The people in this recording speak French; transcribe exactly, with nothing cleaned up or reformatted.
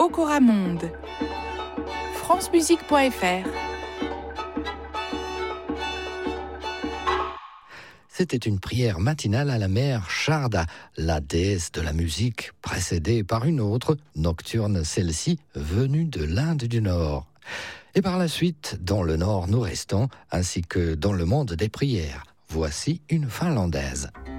Okoramonde. francemusique point f r. C'était une prière matinale à la mère Sharda, la déesse de la musique, précédée par une autre, nocturne celle-ci, venue de l'Inde du Nord. Et par la suite, dans le Nord nous restons, ainsi que dans le monde des prières. Voici une finlandaise.